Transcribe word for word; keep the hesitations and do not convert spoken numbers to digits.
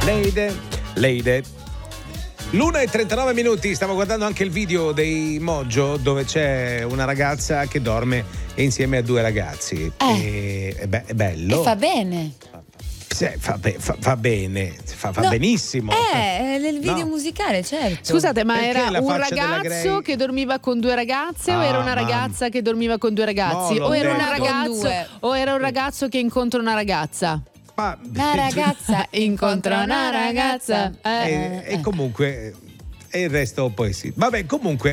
Leide, Leide. L'una e trentanove minuti, stavo guardando anche il video dei Mojo dove c'è una ragazza che dorme insieme a due ragazzi. Eh. E, e beh, è bello. E fa bene. Sì, fa, be- fa, fa bene, fa, fa No, benissimo. Eh, nel video No. musicale, certo. Scusate, ma Perché era la un faccia della ragazzo Grey? che dormiva con due ragazze o Ah, era una mamma. ragazza che dormiva con due ragazzi? No, l'ho o era un detto. Con ragazzo due. o era un ragazzo che incontra una ragazza? Ma- Una ragazza incontra una ragazza. E, Eh, e comunque e il resto poi sì. Vabbè, comunque